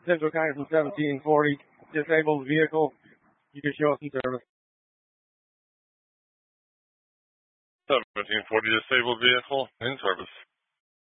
Central County from 1740, disabled vehicle. You can show us in service. 1740 disabled vehicle in service.